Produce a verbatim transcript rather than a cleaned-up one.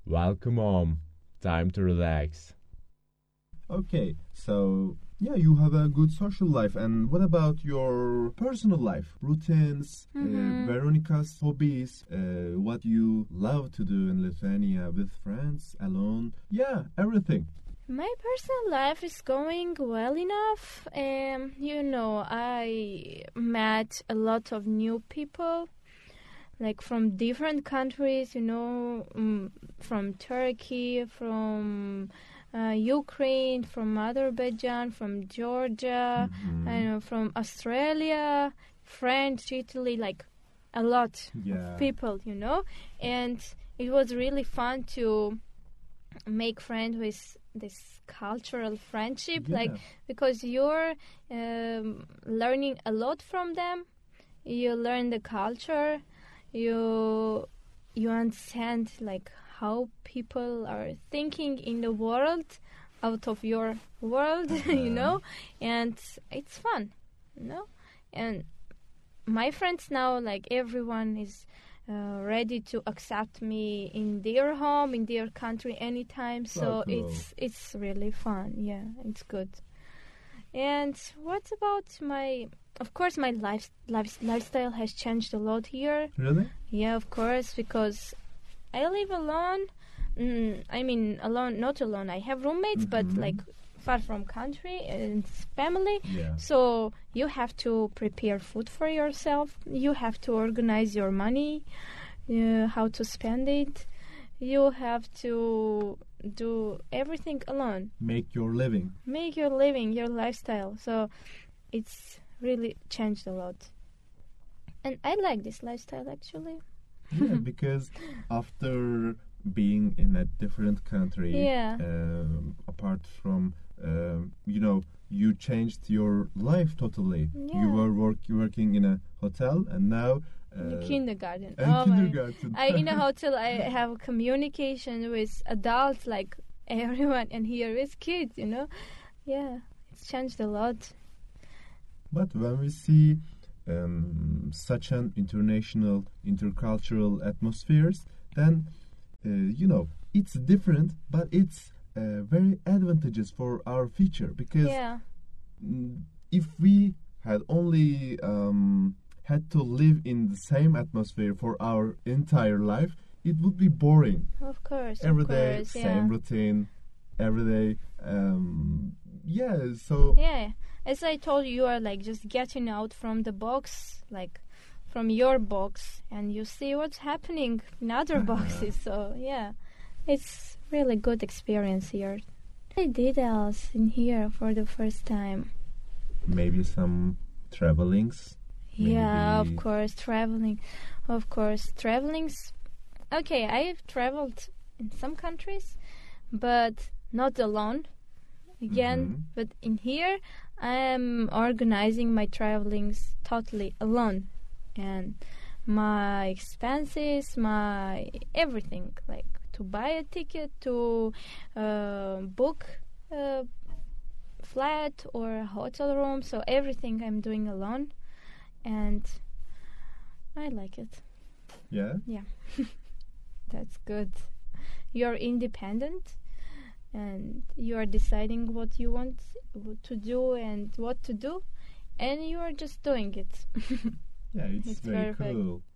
Welcome home. Time to relax. Okay, so yeah, you have a good social life. And what about your personal life? Routines, Mm-hmm. uh, Veronica's hobbies, uh, what you love to do in Lithuania with friends, alone? Yeah, everything. My personal life is going well enough. Um, you know, I met a lot of new people, like from different countries. You know, um, from Turkey, from uh, Ukraine, from Azerbaijan, from Georgia, Mhm. I know, from Australia, France, Italy, like a lot Yeah. of people. You know, and it was really fun to make friends with this cultural friendship, Yeah. like because you're um, learning a lot from them. You learn the culture, you you understand like how people are thinking in the world out of your world, you know, and it's fun, you know. And my friends now, like everyone is uh, ready to accept me in their home, in their country anytime. So So cool. it's it's really fun. Yeah, it's good. And what about my? Of course, my life, life lifestyle has changed a lot here. Really? Yeah, of course, because I live alone. Mm, I mean, alone, not alone. I have roommates, but Mhm. like far from country and family. Yeah. So you have to prepare food for yourself. You have to organize your money, uh, how to spend it. You have to do everything alone. Make your living. Make your living, your lifestyle. So it's really changed a lot. And I like this lifestyle actually. Yeah, because after being in a different country, Yeah. um, apart from, um, you know, you changed your life totally. Yeah. You were work, working in a hotel, and now In the uh, kindergarten. and Oh my. kindergarten. I in a hotel I have communication with adults like everyone, and here with kids, you know. Yeah, it's changed a lot. But when we see um, such an international, intercultural atmospheres, then uh, you know it's different, but it's uh, very advantageous for our future because Yeah. mm, if we had only um, had to live in the same atmosphere for our entire life, it would be boring. Of course. Every of day, course, same yeah. routine. Every day, um, yeah. So Yeah. As I told you, you are like just getting out from the box, like from your box, and you see what's happening in other Uh-huh. boxes. So yeah, it's really good experience here. I did else in here for the first time. maybe some travelings. Yeah, of Maybe- course, traveling. Of course, traveling's okay. I've traveled in some countries, but not alone. Again, Mhm. but in here, I am organizing my travelings totally alone, and my expenses, my everything, like to buy a ticket, to uh, book a flat or a hotel room. So everything I'm doing alone, and I like it. Yeah. That's good. You're independent and you are deciding what you want to do and what to do, and you are just doing it. Yeah, it's, It's very perfect. cool.